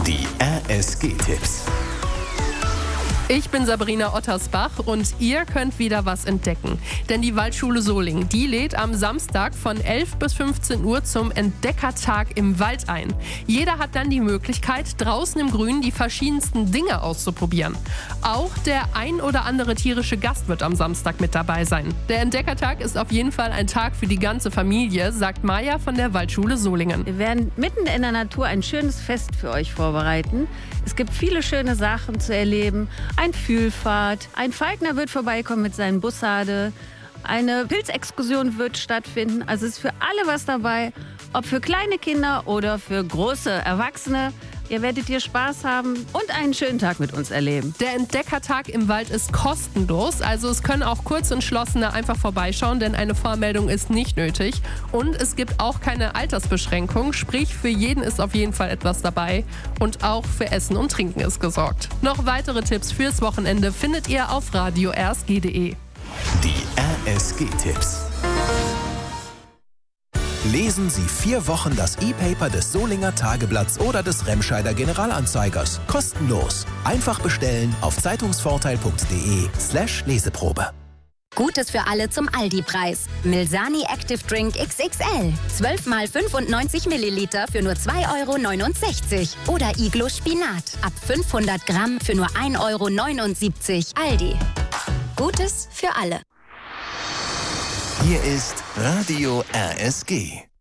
Die RSG-Tipps. Ich bin Sabrina Ottersbach und ihr könnt wieder was entdecken. Denn die Waldschule Solingen, die lädt am Samstag von 11 bis 15 Uhr zum Entdeckertag im Wald ein. Jeder hat dann die Möglichkeit, draußen im Grünen die verschiedensten Dinge auszuprobieren. Auch der ein oder andere tierische Gast wird am Samstag mit dabei sein. Der Entdeckertag ist auf jeden Fall ein Tag für die ganze Familie, sagt Maja von der Waldschule Solingen. Wir werden mitten in der Natur ein schönes Fest für euch vorbereiten. Es gibt viele schöne Sachen zu erleben. Ein Fühlfahrt, ein Falkner wird vorbeikommen mit seinen Bussarde, eine Pilzexkursion wird stattfinden. Also es ist für alle was dabei, ob für kleine Kinder oder für große Erwachsene. Ihr werdet hier Spaß haben und einen schönen Tag mit uns erleben. Der Entdeckertag im Wald ist kostenlos, also es können auch Kurzentschlossene einfach vorbeischauen, denn eine Vormeldung ist nicht nötig. Und es gibt auch keine Altersbeschränkung, sprich für jeden ist auf jeden Fall etwas dabei und auch für Essen und Trinken ist gesorgt. Noch weitere Tipps fürs Wochenende findet ihr auf radio-rsg.de. Die RSG-Tipps. Lesen Sie 4 Wochen das E-Paper des Solinger Tageblatts oder des Remscheider Generalanzeigers. Kostenlos. Einfach bestellen auf zeitungsvorteil.de/Leseprobe. Gutes für alle zum Aldi-Preis. Milsani Active Drink XXL. 12 mal 95 Milliliter für nur 2,69 €. Oder Iglo Spinat. Ab 500 Gramm für nur 1,79 €. Aldi. Gutes für alle. Hier ist Radio RSG.